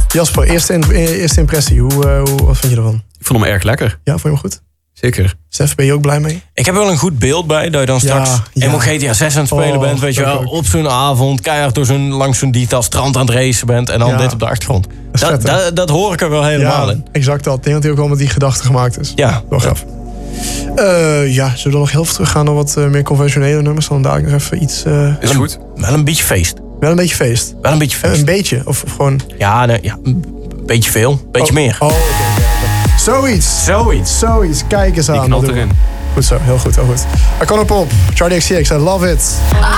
Jasper, eerste impressie. Wat vond je ervan? Ik vond hem erg lekker. Ja, vond je hem goed? Zeker. Stef, ben je ook blij mee? Ik heb er wel een goed beeld bij. Dat je dan straks helemaal GTA 6 aan het spelen bent. Weet je wel, op zo'n avond. Keihard langs zo'n detail strand aan het racen bent. En dan dit op de achtergrond. Dat hoor ik er wel helemaal in. Exact dat. Ik denk dat hij ook wel met die gedachte gemaakt is. Ja. Wel gaaf. Zullen we dan nog heel veel teruggaan naar wat meer conventionele nummers? Dan daar nog even iets... Is goed. Wel een beetje feest. Wel een beetje feest? Wel een beetje feest. Een beetje? Of gewoon... Ja, een beetje veel. Een beetje meer. Oh, oké. Zoiets. Kijk eens aan. Die knalt erin. Goed zo, heel goed. I Call Her Pop, Charli XCX, I love it.